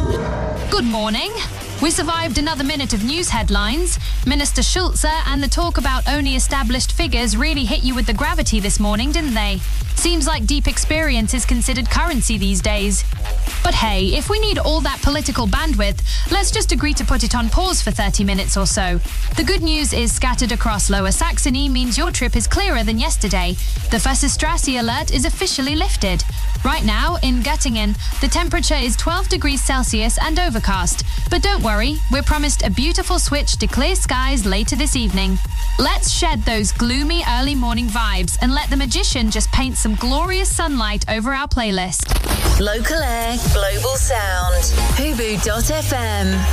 Good morning. We survived another minute of news headlines. Minister Schulze and the talk about only established figures really hit you with the gravity this morning, didn't they? Seems like deep experience is considered currency these days. But hey, if we need all that political bandwidth, let's just agree to put it on pause for 30 minutes or so. The good news is scattered across Lower Saxony means your trip is clearer than yesterday. The Wasserstraße alert is officially lifted. Right now, in Göttingen, the temperature is 12 degrees Celsius and overcast. But don't worry, we're promised a beautiful switch to clear skies later this evening. Let's shed those gloomy early morning vibes and let the magician just paint some glorious sunlight over our playlist. Local Air, Global Sound. Hubu.fm.